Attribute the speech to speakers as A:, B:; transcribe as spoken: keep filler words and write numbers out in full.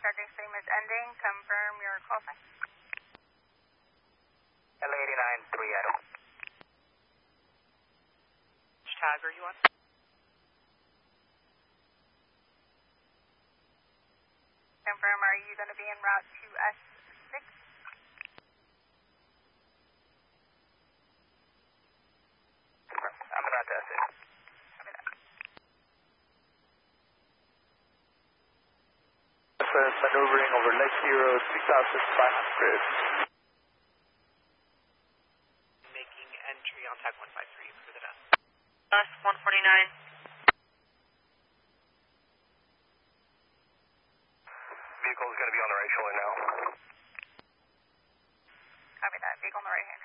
A: charging statement is ending. Confirm your call sign.
B: L eighty-nine three Edo.
C: Which tag are you on?
A: Confirm, are you going to be en route to S six?
B: I'm en route to S six.
D: F S maneuvering over Lake Hero two thousand five hundred.
C: Making entry on tag one five three for the desk.
E: Bus one forty-nine.
B: Vehicle is going to be on the right shoulder now.
A: Copy that. Vehicle on the right hand.